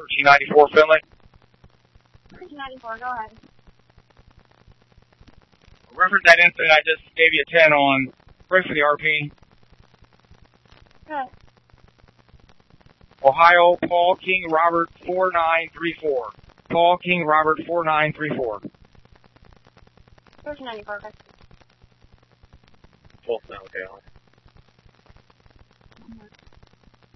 1394 Finley. 1394, go ahead. Reference that incident I just gave you a 10 on. Ready for the RP. Good. Ohio, Paul King Robert 4934. Paul King Robert 4934. 1394, okay. Full sound, okay.